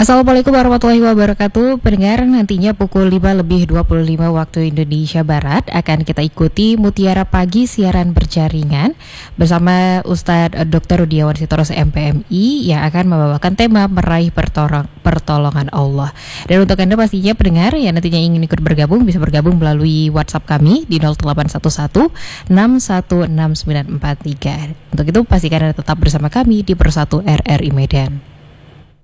Assalamualaikum warahmatullahi wabarakatuh. Pendengar, nantinya pukul 5:25 waktu Indonesia Barat akan kita ikuti Mutiara Pagi siaran berjaringan bersama Ustadz Dr. Rudiawan Sitoros MPMI yang akan membawakan tema meraih pertolongan Allah. Dan untuk Anda pastinya pendengar yang nantinya ingin ikut bergabung bisa bergabung melalui WhatsApp kami di 0811 616943. Untuk itu pastikan Anda tetap bersama kami di Persatu RRI Medan.